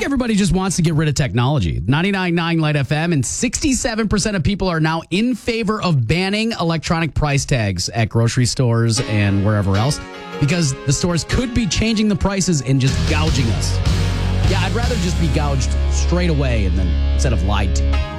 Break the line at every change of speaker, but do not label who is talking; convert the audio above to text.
think everybody just wants to get rid of technology. 99.9 Light FM and 67% of people are now in favor of banning electronic price tags at grocery stores and wherever else because the stores could be changing the prices and just gouging us. Yeah, I'd rather just be gouged straight away and then instead of lied to.